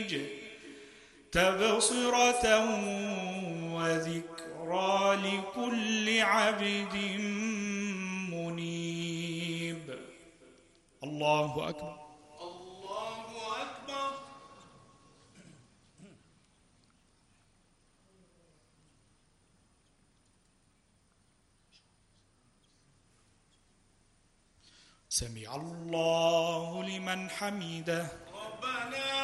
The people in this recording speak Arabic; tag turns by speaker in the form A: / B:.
A: تبصرة وذكرى لكل عبد منيب. الله أكبر.
B: الله أكبر.
A: سمع الله لمن حمده.
B: ربنا